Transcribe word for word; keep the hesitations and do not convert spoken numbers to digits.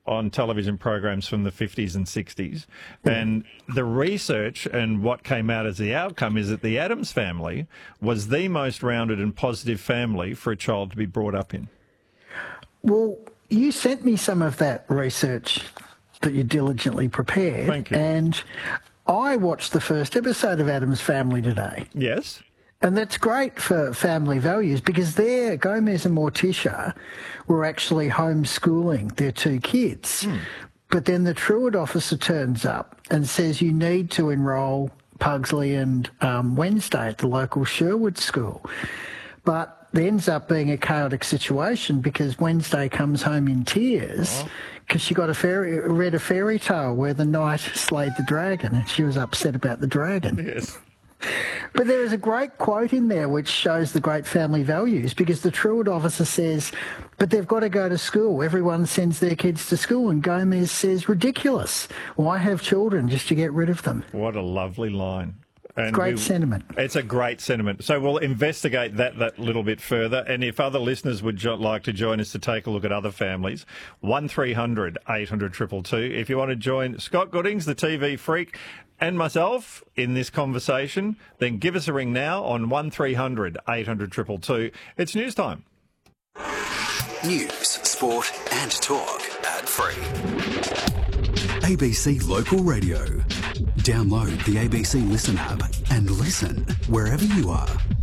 on television programs from the fifties and sixties. And the research and what came out as the outcome is that the Addams family was the most rounded and positive family for a child to be brought up in. Well, you sent me some of that research that you diligently prepared. Thank you. And I watched the first episode of Addams Family today. Yes. And that's great for family values because there, Gomez and Morticia were actually homeschooling their two kids. Mm. But then the Truett officer turns up and says you need to enrol Pugsley and um, Wednesday at the local Sherwood school. But there ends up being a chaotic situation because Wednesday comes home in tears because oh. she got a fairy, read a fairy tale where the knight slayed the dragon and she was upset about the dragon. Yes. But there is a great quote in there which shows the great family values because the Truett officer says, but they've got to go to school. Everyone sends their kids to school. And Gomez says, ridiculous. Why have children just to get rid of them? What a lovely line. And great we, sentiment. It's a great sentiment. So we'll investigate that that little bit further. And if other listeners would jo- like to join us to take a look at other families, one three hundred eight hundred two two two. If you want to join Scott Goodings, the T V freak, and myself in this conversation, then give us a ring now on one three hundred eight hundred two two two. It's news time. News, sport and talk ad-free. A B C Local Radio. Download the A B C Listen app and listen wherever you are.